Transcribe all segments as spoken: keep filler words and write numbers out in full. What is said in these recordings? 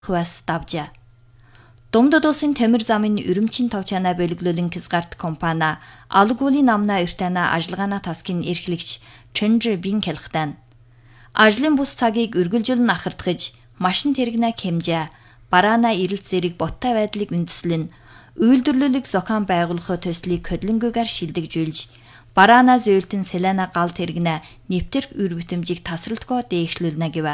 хуваас давжээ. Домдод улсын Төмөр замын Өрөмчийн товчаана бөлөглөлөн хязгаарт компани алгуулийн намна өртөна ажиллагаана таскын эрхлэгч Чэнжэ Бин хэлхтэн. Ажлын бус цагийг үргэлжлэн ахардгаж, машин тэрэгнэ хэмжээ, бараана ирэлт зэрэг боттой байдлыг үндэслэн, үйлдвэрлэлийг зохион байгуулах төслийг хөдөлгөөгөр шилдэгжүүлж, бараана зөөлтөн Селена гал тэрэгнэ нэвтэрх үр бүтэмжийг тасралтгүй дээгшлүүлнэ гэв.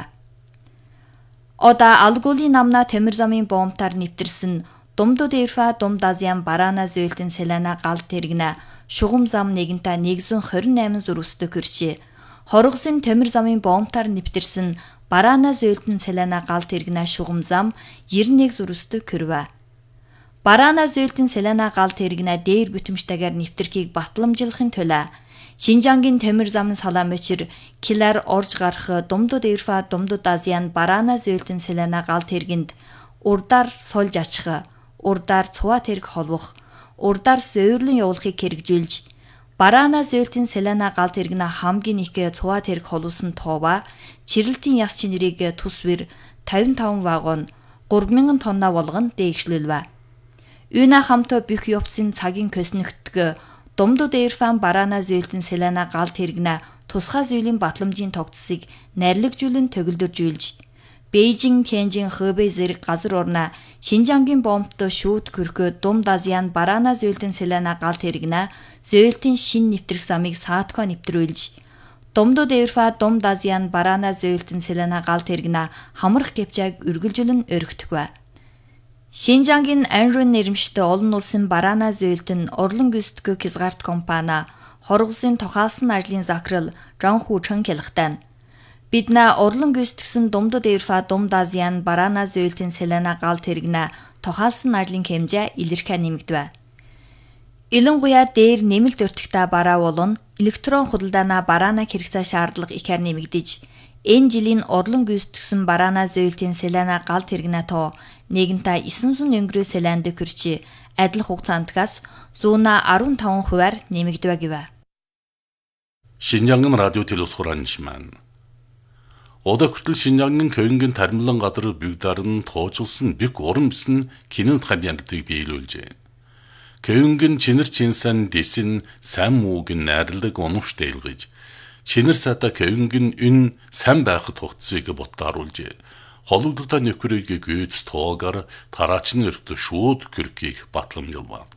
Ода алгуулийн намна Төмөр замын боомтаар нэвтэрсэн Домдод Эрфа Домд Азиан бараана зөөлтөн Селена гал тэрэгнэ шугам зам нэгэнтэ нэгдүгээр хорин найман зурвсдаг хөрчээ. Хоргосын Төмөр замын боомтаар нэвтэрсэн бараана зөөлтөн Селена гал тэрэгнэ шугам зам девяносто один зурвсдаг хөрвэ. Бараана зөөлтөн Селена гал тэрэгнэ дээр бүтэмжтэйгээр нэвтэрхийг батламжуулахын тулд Шинжангийн Төмөр замын салаан мөчир килар орж гарах Домдод Эрфа Домдод Азиан бараана зөөлтөн Селена гал тэргэнд урдаар сольж ачих, урдаар цуваа тэрэг холбох, урдаар зөөврлөн явуулахыг хэрэгжүүлж, бараана зөөлтөн Селена гал тэргэнэ хамгийн их цуваа тэрэг холуулсан тоова, чирлэлтийн яс чинэрийг тусвэр тавин таван вагон гурван мянган тонна болгон дээгшлүүлвэ. Үүнэ хамт бүх явцын цагийн көснөгтг Домдод Эрфан бараана зөөлтөн Селена гал тэргэнэ тусгай зүйлийн батламжийн тогтцыг найрлагжуулан төгөлдөржүүлж, Бээжин, Тяньжин, Хэбэй зэрэг газар орно Шинжангийн боомт шууд хөрхөө Домд Азиан бараана зөөлтөн Селена гал тэргэнэ зөөлтийн шин нэвтрэх замыг саатгаа нэвтрүүлж, Домдод Эрфа Домд Азиан бараана зөөлтөн Селена гал тэргэнэ хамрах гэвчээг үргэлжлэн өргөтгвэ. Шинжангийн Анрун нэрмжтэй олон улсын бараана зөөлтөн орлон гүйцэтгэх хязгаарт компани хоргосын тохиолсон ажлын захирал Жанху Чэн хэлхтэн. Бид нэ орлон гүйцэтгсэн Домдод Эрфа Домд Азиан бараана зөөлтөн Селена гал тэргэнэ тохиолсон ажлын хэмжээ илэрхээ нэмэгдэв. Илэнгуяа дээр нэмэлт өртөгтэй бараа болон электрон худалдаана бараана хэрэгцээ шаардлага ихээр нэмэгдэж, энэ жилийн орлон гүйцэтгсэн бараана зөөлтийн Селена гал тэргэнэ тоо нэгэнтэ девять сая өнгөрөө Селанд хүрчи адил хугацаантгаас зуна арван таван хувиар нэмэгдэв гэв. Шинжангын радио телевизхуранчман. Ода хүртэл Шинжангийн Кёнгэн тармилан гадар бүгдээр нь тоожулсан бик уран бисэн кинонд хамьяалтыг биелүүлжээ. Кёнгэн чинэр чинсэн дэсэн сайн мууг найрлаг унавшд илгэж, чинэр сата Кёнгэн ün сайн байх тогтцыг ботааруулжээ. Хологдолтой нөхрийг гүйц тоогоор тараачны өртө шууд кürkийг батламжуулва.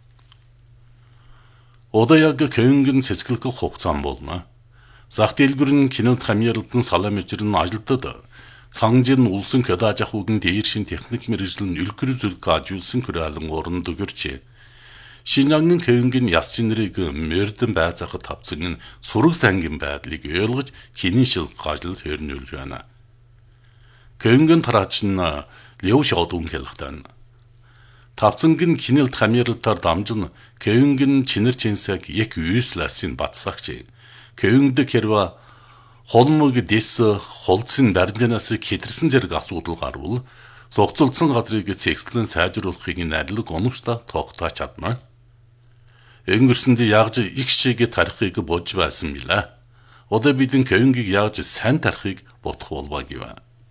Ода яг Кёнгэн цэцгэлэх хугацаан болно. Зах дэлгүүр нь кинонд хамьяалтан салаа мэжрэн ажилтад цангжин улсын кодаж ахугын дээршин техник мэргэжлэн үлгэр зүлг ажуулсан хөрөөлөн орнд өгөрчээ. Шинжангийн Кёнгэн яс чинэрийг мөрдөн байцаахад тавцсан нь сураг сангийн байдлыг ойлгож хинэн шилг ажил хөрнүүлж байна. Кёнгэн тараач нь Лео Шаодун хэлхтэн. Тавцангийн кинэлт хамьяалтаар дамжин Кёнгэн чинэр чинсэг яг үйслэсийн батсагч. Кёнгд хэрвээ холмог дэс холцын баримтнаас хэтэрсэн зэрэг асуудал гарвал зогцолцсон газрыг цэгцлэн сайжруулахыг найрлаг оновчтой тогтоож чадна. Өнгөрсөнд яаж их шиг тарихыг бодж байсан билээ. Одоо бидэн Кёнгийг яаж сайн тарихыг бодох болов гэв.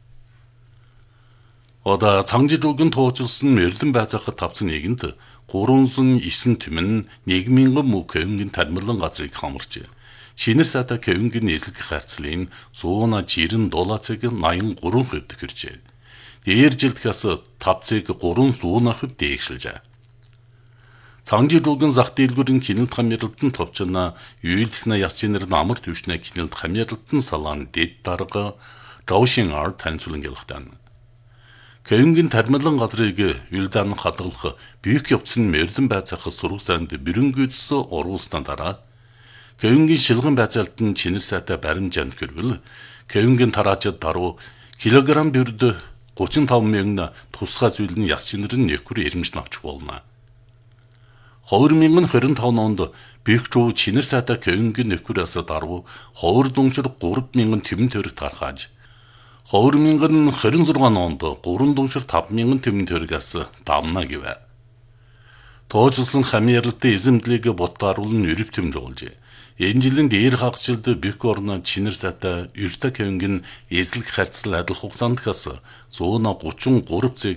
Ода цангижуугийн тоочилсан мөрлөн байцаахад тавцсан нэгэнд гурван сая девять түмэн нэг мянган муу Кёнгийн тармилан газрыг хамарчээ. Шинэ сата Кёнгийн эзлэх харьцлын зуна жирэн долларыг восемьдесят три хувьд хүрчээ. Дээр жилдгээс тавцыг гурван зуна хувь дээгшилжээ. Цангижуугийн зах дэлгүүрийн кинэлт хамьяалтан товчна үйлдэх яс чинэр амар төвшнэ кинэлт хамьяалтан салаан дэд дарга Жаошин ар танцуулан гэлхтэн. Кёнгийн тармилан газрыг үйлдэн хадгалах büyük явцсан мөрдөн байцаах сургасанд бэрөнгүйдсэн оруулснаа дараа Кёнгийн шилгэн байцаалтан чинэр сайтай баримжаанд хөрвөл Кёнгийн тараачид даруй килограмм бүрд тридцать пять мянган тусгай зүйл нь яс чинэр нь нөхөр ирэмж навч болно. two thousand twenty-five онд Бэкчүү чинэр сайтай Кёнгийн нөхөрөөс даруй ховор дуншир three thousand тэмэн төгрөг тархааж two thousand twenty-six онд three дуншир five thousand тэмэн төгрөгөөс дамна гэв. Тоочилсан хамьяалтын эзэмдлийг ботааруулн өрөвтөмж олжээ. Энэ жилийн дээр хагасжилд бик орно чинэр сата Ертак хөнгөн эзлэх харьцал адил хугацаанд хас зуuna гучин гурав цэг